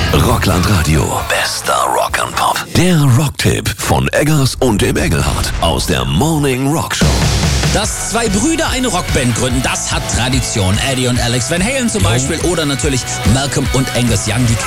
Rockland Radio. Bester Rock and Pop. Der Rocktipp von Eggers und dem Engelhardt aus der Morning Rock Show. Dass zwei Brüder eine Rockband gründen, das hat Tradition. Eddie und Alex Van Halen zum Beispiel oder natürlich Malcolm und Angus Young, die